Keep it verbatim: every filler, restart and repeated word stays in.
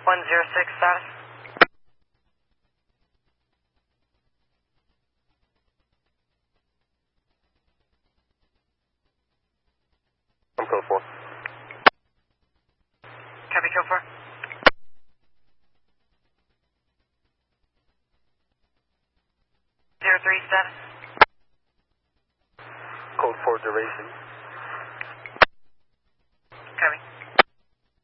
one zero six status. I'm code four. Copy, code four. Zero three status. Code four duration. Copy.